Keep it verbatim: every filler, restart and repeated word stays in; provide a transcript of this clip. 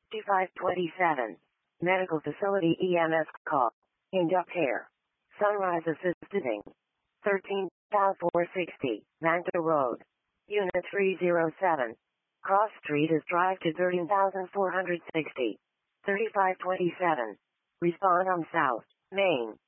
fifty-five twenty-seven. Medical facility E M S call. Induct care. Sunrise assisting. thirteen thousand four hundred sixty. Manta Road. Unit three oh seven. Cross Street is drive to thirteen thousand four hundred sixty. thirty-five twenty-seven. Respond on South Main.